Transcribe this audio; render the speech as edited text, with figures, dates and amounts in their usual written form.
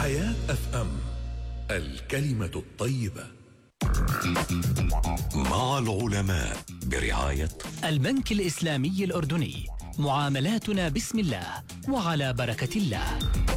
حياة اف ام، الكلمة الطيبة. مع العلماء برعاية البنك الإسلامي الأردني. معاملاتنا بسم الله وعلى بركة الله.